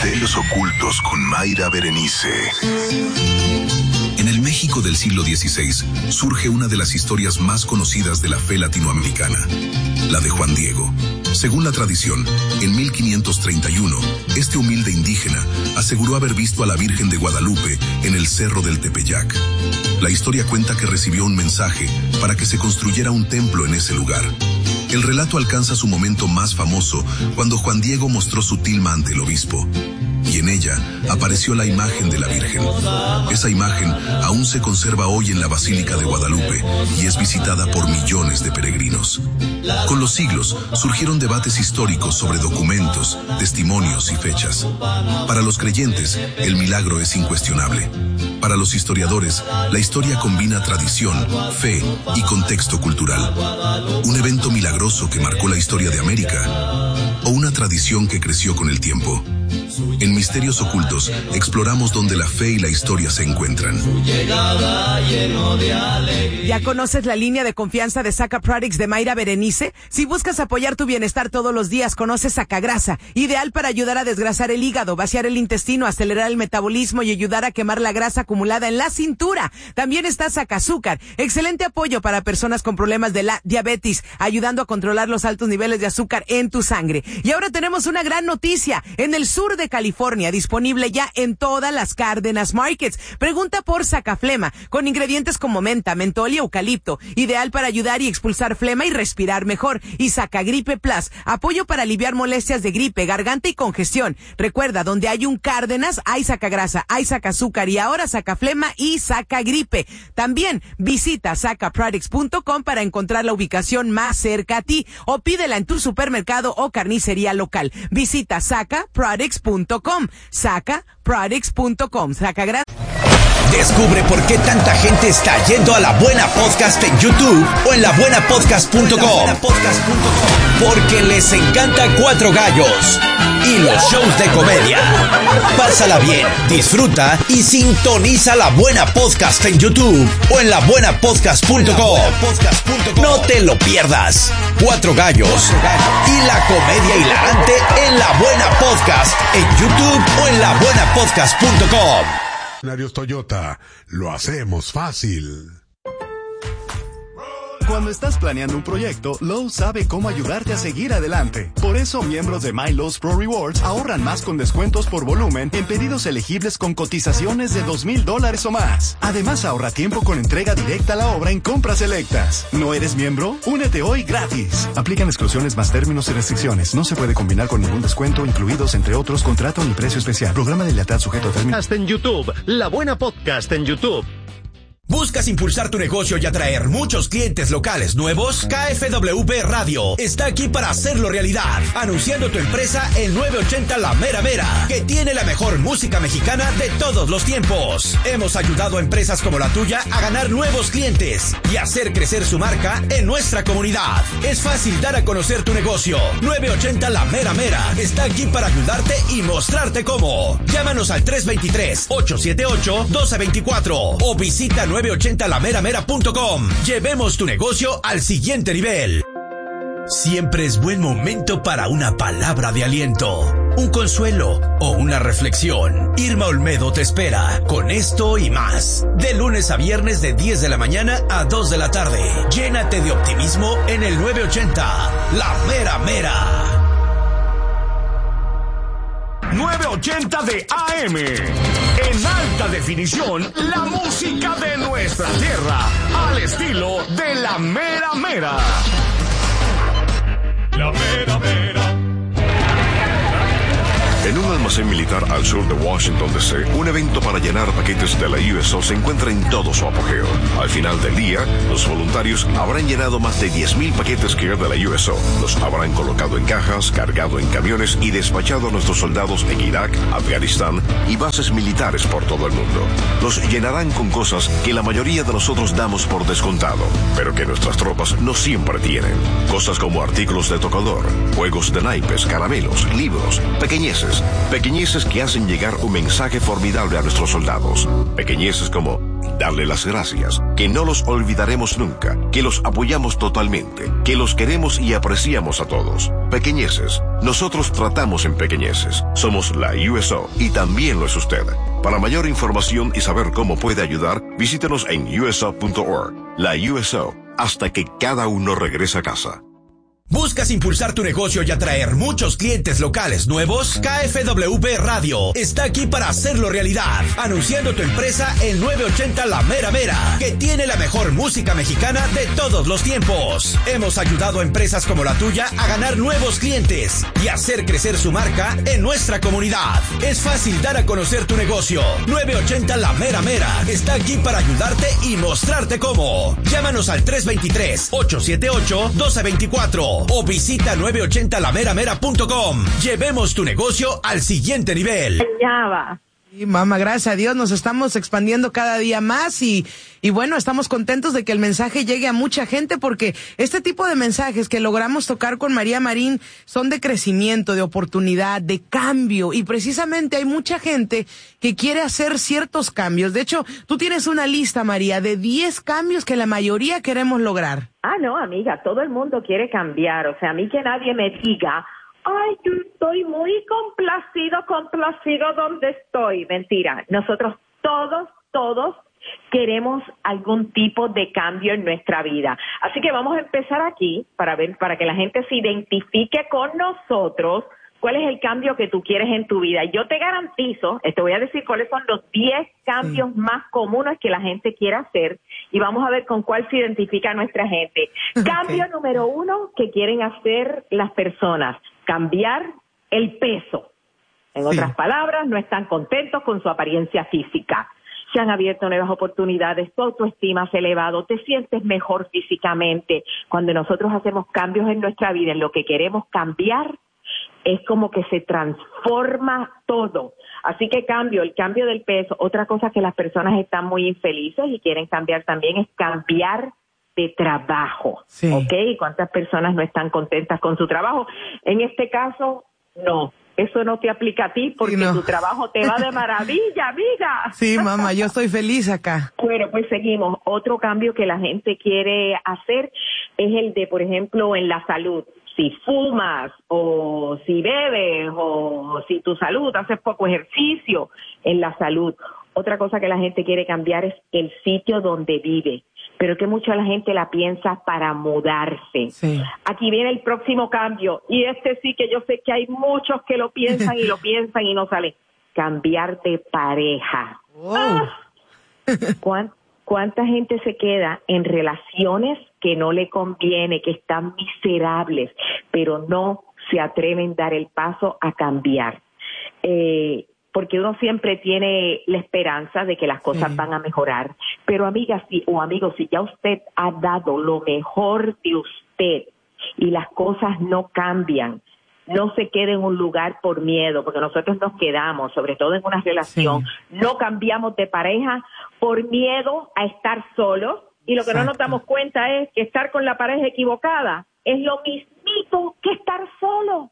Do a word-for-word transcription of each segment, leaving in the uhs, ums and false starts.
Misterios ocultos con Mayra Berenice. En el México del siglo dieciséis surge una de las historias más conocidas de la fe latinoamericana, la de Juan Diego. Según la tradición, en mil quinientos treinta y uno, este humilde indígena aseguró haber visto a la Virgen de Guadalupe en el Cerro del Tepeyac. La historia cuenta que recibió un mensaje para que se construyera un templo en ese lugar. El relato alcanza su momento más famoso cuando Juan Diego mostró su tilma ante el obispo, y en ella apareció la imagen de la Virgen. Esa imagen aún se conserva hoy en la Basílica de Guadalupe y es visitada por millones de peregrinos. Con los siglos surgieron debates históricos sobre documentos, testimonios y fechas. Para los creyentes, el milagro es incuestionable. Para los historiadores, la historia combina tradición, fe y contexto cultural. Un evento milagroso que marcó la historia de América o una tradición que creció con el tiempo. En Misterios Ocultos exploramos donde la fe y la historia se encuentran. ¿Ya conoces la línea de confianza de Saca Products de Mayra Berenice? Si buscas apoyar tu bienestar todos los días, conoce Sacagrasa, ideal para ayudar a desgrasar el hígado, vaciar el intestino, acelerar el metabolismo y ayudar a quemar la grasa acumulada en la cintura. También está Sacazúcar, excelente apoyo para personas con problemas de la diabetes, ayudando a controlar los altos niveles de azúcar en tu sangre. Y ahora tenemos una gran noticia, en el sur de California, disponible ya en todas las Cárdenas Markets. Pregunta por Sacaflema, con ingredientes como menta, mentol y eucalipto, ideal para ayudar y expulsar flema y respirar mejor. Y Sacagripe Plus, apoyo para aliviar molestias de gripe, garganta y congestión. Recuerda, donde hay un Cárdenas, hay Sacagrasa, hay Sacazúcar y ahora Sacaflema y Sacagripe. También visita saca products punto com para encontrar la ubicación más cerca a ti o pídela en tu supermercado o carnicería local. Visita saca products punto com. saca products punto com. Sacagrasa. Descubre por qué tanta gente está yendo a La Buena Podcast en YouTube o en la buena podcast punto com. Porque les encanta Cuatro Gallos y los shows de comedia. Pásala bien, disfruta y sintoniza La Buena Podcast en YouTube o en la buena podcast punto com. No te lo pierdas. Cuatro Gallos y la comedia hilarante en La Buena Podcast en YouTube o en la buena podcast punto com. Toyota, lo hacemos fácil. Cuando estás planeando un proyecto, Lowe's sabe cómo ayudarte a seguir adelante. Por eso, miembros de My Lowe's Pro Rewards ahorran más con descuentos por volumen en pedidos elegibles con cotizaciones de dos mil dólares o más. Además, ahorra tiempo con entrega directa a la obra en compras selectas. ¿No eres miembro? Únete hoy gratis. Aplican exclusiones más términos y restricciones. No se puede combinar con ningún descuento, incluidos, entre otros, contrato ni precio especial. Programa de lealtad sujeto a términos. Hasta en YouTube. La Buena Podcast en YouTube. ¿Buscas impulsar tu negocio y atraer muchos clientes locales nuevos? K F W P Radio está aquí para hacerlo realidad, anunciando tu empresa en nueve ochenta La Mera Mera, que tiene la mejor música mexicana de todos los tiempos. Hemos ayudado a empresas como la tuya a ganar nuevos clientes y hacer crecer su marca en nuestra comunidad. Es fácil dar a conocer tu negocio. nueve ochenta La Mera Mera está aquí para ayudarte y mostrarte cómo. Llámanos al tres dos tres, ocho siete ocho, uno dos dos cuatro o visita nueve ochenta la mera mera punto com. Llevemos tu negocio al siguiente nivel. Siempre es buen momento para una palabra de aliento, un consuelo o una reflexión. Irma Olmedo te espera con esto y más. De lunes a viernes de diez de la mañana a dos de la tarde. Llénate de optimismo en el nueve ochenta La Mera Mera. nueve ochenta de A M. En alta definición, la música de nuestra tierra, al estilo de La Mera Mera. La Mera Mera. En un almacén militar al sur de Washington, D C, un evento para llenar paquetes de la U S O se encuentra en todo su apogeo. Al final del día, los voluntarios habrán llenado más de diez mil paquetes que de la U S O. Los habrán colocado en cajas, cargado en camiones y despachado a nuestros soldados en Irak, Afganistán y bases militares por todo el mundo. Los llenarán con cosas que la mayoría de nosotros damos por descontado, pero que nuestras tropas no siempre tienen. Cosas como artículos de tocador, juegos de naipes, caramelos, libros, pequeñeces. Pequeñeces que hacen llegar un mensaje formidable a nuestros soldados. Pequeñeces como darle las gracias, que no los olvidaremos nunca, que los apoyamos totalmente, que los queremos y apreciamos a todos. Pequeñeces, nosotros tratamos en pequeñeces. Somos la U S O y también lo es usted. Para mayor información y saber cómo puede ayudar, visítenos en U S O punto org. La U S O, hasta que cada uno regrese a casa. ¿Buscas impulsar tu negocio y atraer muchos clientes locales nuevos? K F W B Radio está aquí para hacerlo realidad, anunciando tu empresa en nueve ochenta La Mera Mera, que tiene la mejor música mexicana de todos los tiempos. Hemos ayudado a empresas como la tuya a ganar nuevos clientes y hacer crecer su marca en nuestra comunidad. Es fácil dar a conocer tu negocio. nueve ochenta La Mera Mera está aquí para ayudarte y mostrarte cómo. Llámanos al tres dos tres, ocho siete ocho, uno dos dos cuatro o visita nueve ochenta la mera mera punto com. Llevemos tu negocio al siguiente nivel. Ya va. Sí, mamá, gracias a Dios nos estamos expandiendo cada día más y, y bueno, estamos contentos de que el mensaje llegue a mucha gente porque este tipo de mensajes que logramos tocar con María Marín son de crecimiento, de oportunidad, de cambio y precisamente hay mucha gente que quiere hacer ciertos cambios. De hecho, tú tienes una lista, María, de diez cambios que la mayoría queremos lograr. Ah, no, amiga, todo el mundo quiere cambiar, o sea, a mí que nadie me diga, ay, yo estoy muy complacido, complacido donde estoy. Mentira, nosotros todos, todos queremos algún tipo de cambio en nuestra vida. Así que vamos a empezar aquí para ver, para que la gente se identifique con nosotros cuál es el cambio que tú quieres en tu vida. Yo te garantizo, te voy a decir cuáles son los diez cambios sí. más comunes que la gente quiere hacer y vamos a ver con cuál se identifica nuestra gente. Okay. Cambio número uno que quieren hacer las personas, cambiar el peso. En sí. otras palabras, no están contentos con su apariencia física. Se han abierto nuevas oportunidades, tu autoestima se ha elevado, te sientes mejor físicamente. Cuando nosotros hacemos cambios en nuestra vida, en lo que queremos cambiar, es como que se transforma todo. Así que cambio, el cambio del peso. Otra cosa que las personas están muy infelices y quieren cambiar también es cambiar de trabajo. Sí. ¿Ok? ¿Cuántas personas no están contentas con su trabajo? En este caso, no. Eso no te aplica a ti porque sí, no. tu trabajo te va de maravilla, amiga. Sí, mamá, yo estoy feliz acá. Bueno, pues seguimos. Otro cambio que la gente quiere hacer es el de, por ejemplo, en la salud. Si fumas o si bebes o si tu salud, haces poco ejercicio en la salud. Otra cosa que la gente quiere cambiar es el sitio donde vive, pero que mucha la gente la piensa para mudarse. Sí. Aquí viene el próximo cambio y este sí que yo sé que hay muchos que lo piensan y lo piensan y no sale. Cambiar de pareja. Oh. ¡Ah! ¿Cuánto? ¿Cuánta gente se queda en relaciones que no le conviene, que están miserables, pero no se atreven a dar el paso a cambiar? Eh, porque uno siempre tiene la esperanza de que las cosas sí. van a mejorar. Pero amiga si, o amigos, si ya usted ha dado lo mejor de usted y las cosas no cambian, no se quede en un lugar por miedo, porque nosotros nos quedamos, sobre todo en una relación, sí. no cambiamos de pareja por miedo a estar solos, y lo que Exacto. no nos damos cuenta es que estar con la pareja equivocada es lo mismito que estar solo.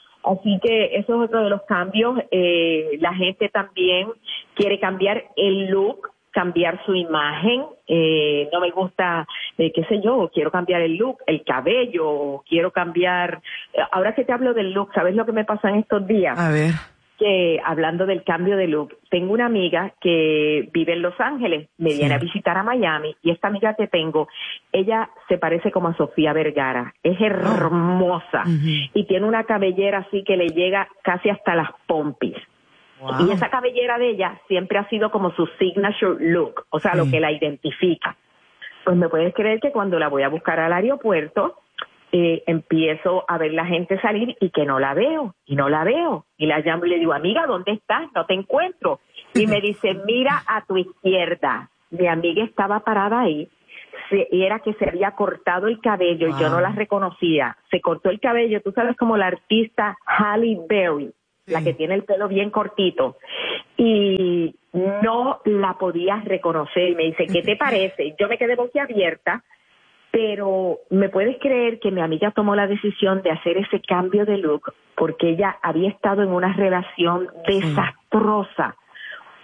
Así que eso es otro de los cambios. Eh, la gente también quiere cambiar el look, cambiar su imagen. Eh, no me gusta, eh, qué sé yo, quiero cambiar el look, el cabello, quiero cambiar. Ahora que te hablo del look, ¿sabes lo que me pasa en estos días? A ver. Que hablando del cambio de look, tengo una amiga que vive en Los Ángeles, me sí. viene a visitar a Miami, y esta amiga que tengo, ella se parece como a Sofía Vergara, es hermosa, oh. uh-huh. y tiene una cabellera así que le llega casi hasta las pompis. Wow. Y esa cabellera de ella siempre ha sido como su signature look, o sea, sí. lo que la identifica. Pues me puedes creer que cuando la voy a buscar al aeropuerto, eh, empiezo a ver la gente salir y que no la veo, y no la veo. Y la llamo y le digo, amiga, ¿dónde estás? No te encuentro. Y me dice, mira a tu izquierda. Mi amiga estaba parada ahí, se, y era que se había cortado el cabello, wow. y yo no la reconocía. Se cortó el cabello, tú sabes, como la artista Halle Berry, sí. la que tiene el pelo bien cortito. Y no la podía reconocer. Y me dice, ¿qué te parece? Yo me quedé boquiabierta. Pero me puedes creer que mi amiga tomó la decisión de hacer ese cambio de look porque ella había estado en una relación desastrosa.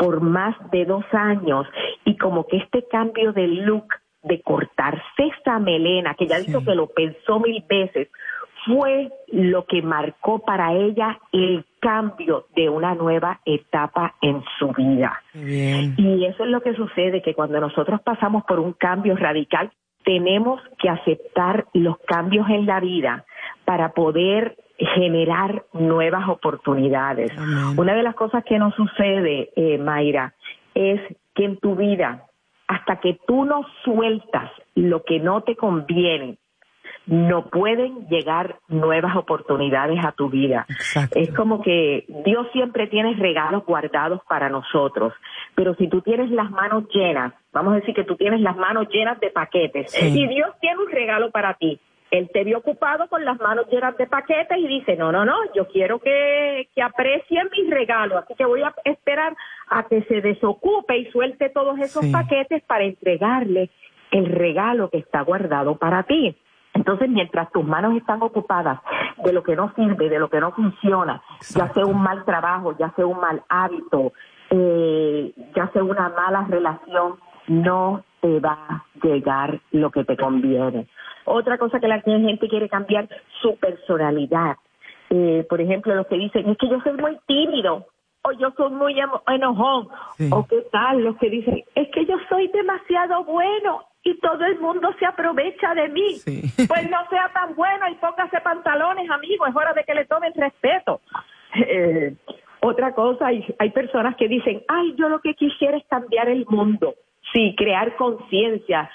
por más de dos años y como que este cambio de look, de cortarse esa melena, que ya dijo que lo pensó mil veces, fue lo que marcó para ella el cambio de una nueva etapa en su vida. Bien. Y eso es lo que sucede, que cuando nosotros pasamos por un cambio radical, tenemos que aceptar los cambios en la vida para poder generar nuevas oportunidades. Amén. Una de las cosas que nos sucede, eh, Mayra, es que en tu vida, hasta que tú no sueltas lo que no te conviene, no pueden llegar nuevas oportunidades a tu vida. Exacto. Es como que Dios siempre tiene regalos guardados para nosotros, pero si tú tienes las manos llenas, vamos a decir que tú tienes las manos llenas de paquetes, sí. y Dios tiene un regalo para ti. Él te vio ocupado con las manos llenas de paquetes y dice, no, no, no, yo quiero que, que aprecien mis regalos, así que voy a esperar a que se desocupe y suelte todos esos sí. paquetes para entregarle el regalo que está guardado para ti. Entonces, mientras tus manos están ocupadas de lo que no sirve, de lo que no funciona, exacto. ya sea un mal trabajo, ya sea un mal hábito, eh, ya sea una mala relación, no te va a llegar lo que te conviene. Otra cosa que la gente quiere cambiar, su personalidad. Eh, por ejemplo, los que dicen, es que yo soy muy tímido, o yo soy muy enojón, sí. o qué tal, los que dicen, es que yo soy demasiado bueno y todo el mundo se aprovecha de mí. Sí. Pues no sea tan bueno y póngase pantalones, amigo, es hora de que le tomen respeto. Eh, otra cosa, hay, hay personas que dicen, ay, yo lo que quisiera es cambiar el mundo. Sí, crear conciencia.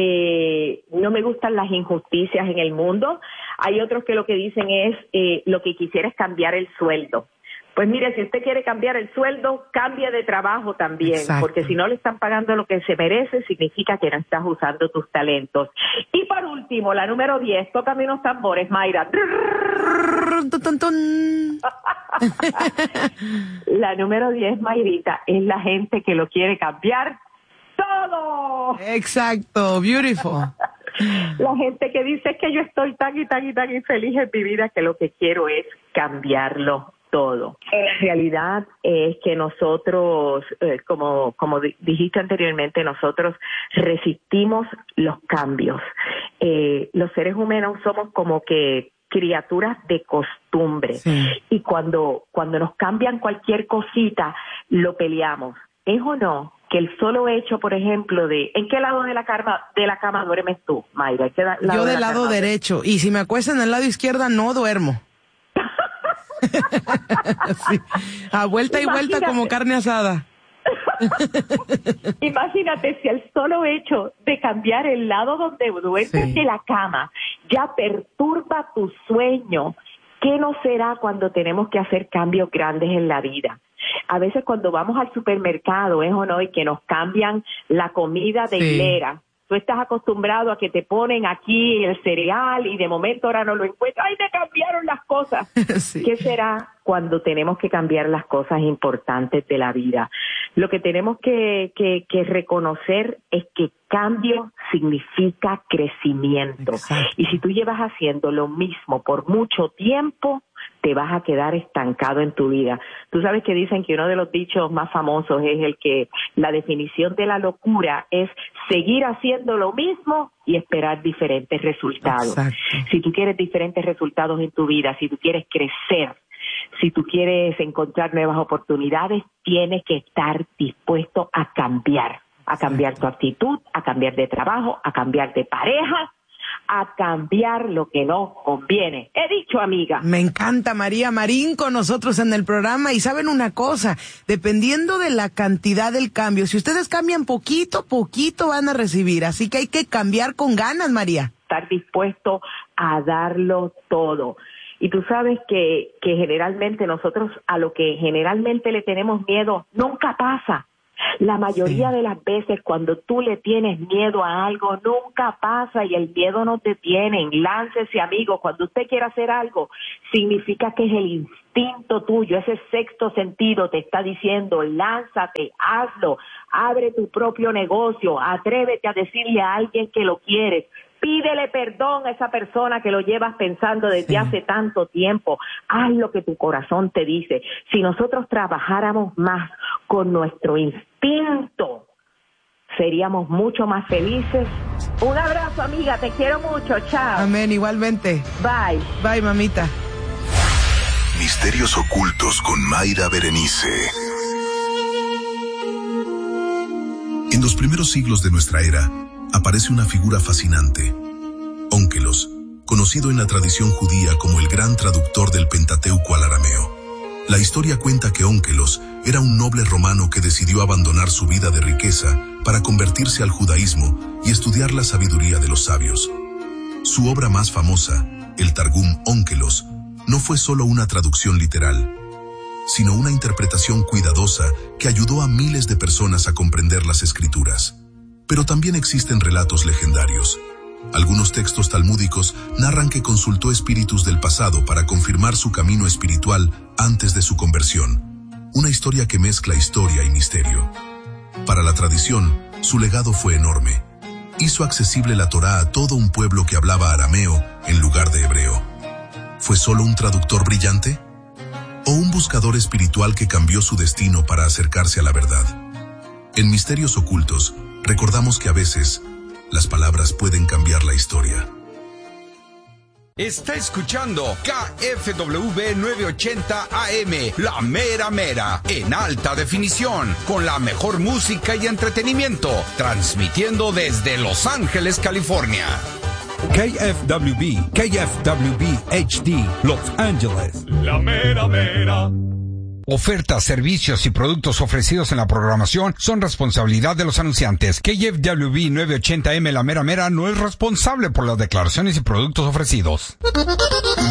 Eh, no me gustan las injusticias en el mundo. Hay otros que lo que dicen es, eh, lo que quisiera es cambiar el sueldo. Pues mire, si usted quiere cambiar el sueldo, cambie de trabajo también, exacto. porque si no le están pagando lo que se merece, significa que no estás usando tus talentos. Y por último, la número diez, tócame unos tambores, Mayra. La número diez, Mayrita, es la gente que lo quiere cambiar todo. Exacto, beautiful. La gente que dice que yo estoy tan y tan y tan infeliz en mi vida que lo que quiero es cambiarlo todo. La realidad es que nosotros, eh, como, como dijiste anteriormente, nosotros resistimos los cambios. Eh, los seres humanos somos como que criaturas de costumbre, sí. Y cuando, cuando nos cambian cualquier cosita, lo peleamos. ¿Es o no que el solo hecho, por ejemplo, de ¿en qué lado de la cama, de la cama duermes tú, Mayra? Yo del lado cama? derecho, y si me acuesto en el lado izquierdo no duermo. Sí. A vuelta Imagínate. y vuelta como carne asada. Imagínate si el solo hecho de cambiar el lado donde duermes sí. de la cama ya perturba tu sueño, ¿qué no será cuando tenemos que hacer cambios grandes en la vida? A veces cuando vamos al supermercado, ¿es o no? Y que nos cambian la comida de sí. hilera. Tú estás acostumbrado a que te ponen aquí el cereal y de momento ahora no lo encuentras. ¡Ay, me cambiaron las cosas! Sí. ¿Qué será cuando tenemos que cambiar las cosas importantes de la vida? Lo que tenemos que, que, que reconocer es que cambio significa crecimiento. Exacto. Y si tú llevas haciendo lo mismo por mucho tiempo, te vas a quedar estancado en tu vida. Tú sabes que dicen que uno de los dichos más famosos es el que la definición de la locura es seguir haciendo lo mismo y esperar diferentes resultados. Exacto. Si tú quieres diferentes resultados en tu vida, si tú quieres crecer, si tú quieres encontrar nuevas oportunidades, tienes que estar dispuesto a cambiar, a cambiar tu actitud, a cambiar de trabajo, a cambiar de pareja, a cambiar lo que no conviene. He dicho, amiga. Me encanta María Marín con nosotros en el programa. Y saben una cosa, dependiendo de la cantidad del cambio, si ustedes cambian poquito, poquito van a recibir. Así que hay que cambiar con ganas, María. Estar dispuesto a darlo todo. Y tú sabes que, que generalmente nosotros a lo que generalmente le tenemos miedo nunca pasa. La mayoría sí. de las veces cuando tú le tienes miedo a algo, nunca pasa y el miedo no te tiene. Láncese, amigo. Cuando usted quiera hacer algo, significa que es el instinto tuyo, ese sexto sentido te está diciendo, lánzate, hazlo, abre tu propio negocio, atrévete a decirle a alguien que lo quieres. Pídele perdón a esa persona que lo llevas pensando desde sí. hace tanto tiempo. Haz lo que tu corazón te dice. Si nosotros trabajáramos más con nuestro instinto, seríamos mucho más felices. Un abrazo, amiga, te quiero mucho, chao. Amén, igualmente. Bye. Bye, mamita. Misterios ocultos con Mayra Berenice. En los primeros siglos de nuestra era, aparece una figura fascinante, Ónkelos, conocido en la tradición judía como el gran traductor del Pentateuco al arameo. La historia cuenta que Ónkelos era un noble romano que decidió abandonar su vida de riqueza para convertirse al judaísmo y estudiar la sabiduría de los sabios. Su obra más famosa, el Targum Ónkelos, no fue solo una traducción literal, sino una interpretación cuidadosa que ayudó a miles de personas a comprender las escrituras. Pero también existen relatos legendarios. Algunos textos talmúdicos narran que consultó espíritus del pasado para confirmar su camino espiritual antes de su conversión. Una historia que mezcla historia y misterio. Para la tradición, su legado fue enorme. Hizo accesible la Torá a todo un pueblo que hablaba arameo en lugar de hebreo. ¿Fue solo un traductor brillante? ¿O un buscador espiritual que cambió su destino para acercarse a la verdad? En Misterios Ocultos, recordamos que a veces, las palabras pueden cambiar la historia. Está escuchando K F W nueve ochenta A M, La Mera Mera, en alta definición, con la mejor música y entretenimiento, transmitiendo desde Los Ángeles, California. K F W B, K F W B H D, Los Ángeles. La Mera Mera. Ofertas, servicios y productos ofrecidos en la programación son responsabilidad de los anunciantes. K F W B nueve ochenta A M La Mera Mera no es responsable por las declaraciones y productos ofrecidos.